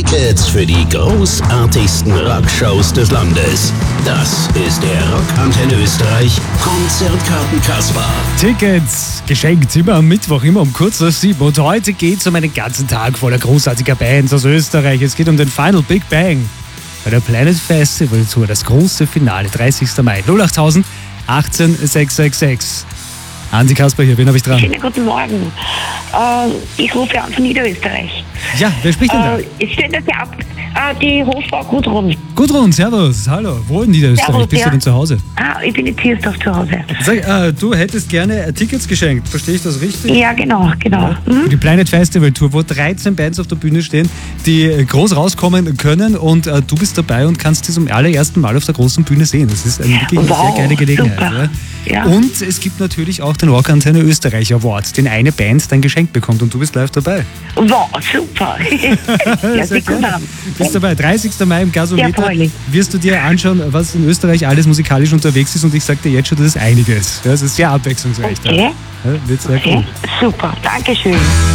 Tickets für die großartigsten Rockshows des Landes. Das ist der Rockantenne Österreich Konzertkarten-Kasper. Tickets geschenkt, immer am Mittwoch, immer um kurz nach 7. Und heute geht es um einen ganzen Tag voller großartiger Bands aus Österreich. Es geht um den Final Big Bang bei der Planet Festival Tour, das große Finale, 30. Mai, 08000 18 666. Andi Kasper hier, wen habe ich dran? Schönen guten Morgen. Ich rufe an von Niederösterreich. Ja, wer spricht denn da? Jetzt steht das ja ab, die Hofbau Gudrun. Gudrun, servus, hallo. Wo in Niederösterreich Servus, bist du denn zu Hause? Ich bin in Ziersdorf zu Hause. Sag, du hättest gerne Tickets geschenkt, verstehe ich das richtig? Ja, genau. Die Planet Festival Tour, wo 13 Bands auf der Bühne stehen, die groß rauskommen können und du bist dabei und kannst sie zum allerersten Mal auf der großen Bühne sehen. Das ist wirklich eine sehr geile Gelegenheit. Super. Ja. Und es gibt natürlich auch den Rockantenne Österreich Award, den eine Band dann geschenkt bekommt und du bist live dabei. Wow, super. Ja, Sehr gut gerne. an. Bist dabei, 30. Mai im Gasometer. Sehr freulich. Wirst du dir anschauen, was in Österreich alles musikalisch unterwegs ist und ich sag dir jetzt schon, das ist einiges. Das ist sehr abwechslungsreich. Okay. Ja, wird sehr cool. Super, Dankeschön.